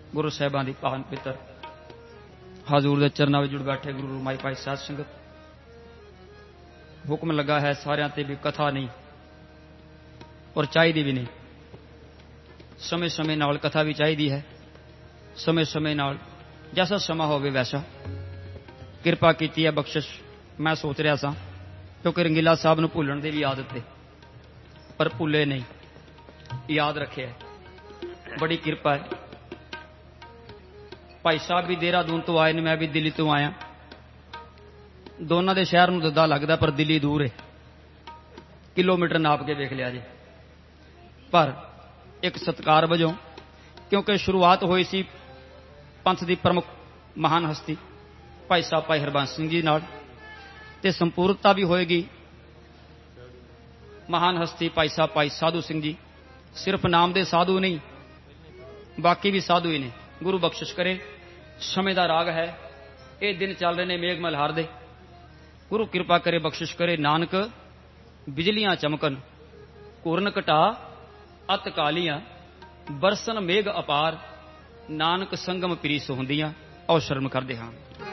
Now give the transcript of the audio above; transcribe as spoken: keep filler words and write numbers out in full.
गुरु साहिबां दी पावन पितर हजूर दे चरनां विच जुड़ बैठे गुरु रूमाई भाई साध संगत। हुक्म लगा है सारियां ते भी कथा नहीं और चाहिदी भी नहीं। समय समय नाल कथा भी चाहिदी है, समय समय नाल जैसा समा होवे वैसा। किरपा कीती है बख्शिश। मैं सोच रहा सा क्योंकि रंगीला साहब नूं भुल्लण दी भी आदत है, पर भुल्ले नहीं, याद रखे है। बड़ी किरपा है। भाई साहब भी देहरादून तो आए ने, मैं भी दिल्ली तो आया। दोनों के शहर में ददा लगता पर दिल्ली दूर है, किलोमीटर नाप के वेख लिया जी। पर एक सत्कार वजों, क्योंकि शुरुआत हुई सी पंथ की प्रमुख महान हस्ती भाई साहब भाई हरबंस सिंह जी नाल, ते संपूर्णता भी होएगी महान हस्ती भाई साहब भाई साधु सिंह जी। सिर्फ नाम दे साधु नहीं, बाकी भी साधु ही ने। गुरु बख्शिश करे। समय का राग है, ये दिन चल रहे ने मेघ मल्हार दे। गुरु कृपा करे बख्शिश करे। नानक बिजलियां चमकन घुरन घटा अत कालियां बरसन मेघ अपार, नानक संगम प्रीस होंदियां। और शर्म करदे हां।